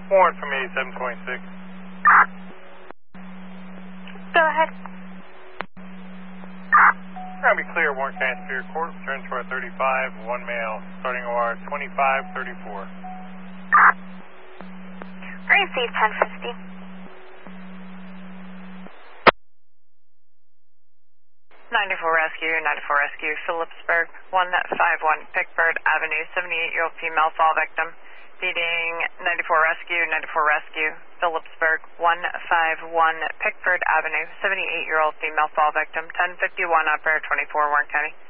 Warrant from 8726. Go ahead. We're going to be clear, Warren County Superior Court. Return to our 35, one male, starting OR 2534. Receive 1050. 94 Rescue, 94 Rescue, Phillipsburg, 151 Pickford Avenue, 78-year-old female fall victim. Feeding 94 Rescue, 94 Rescue, Phillipsburg, 151 Pickford Avenue, 78-year-old female fall victim, 1051 operator 24, Warren County.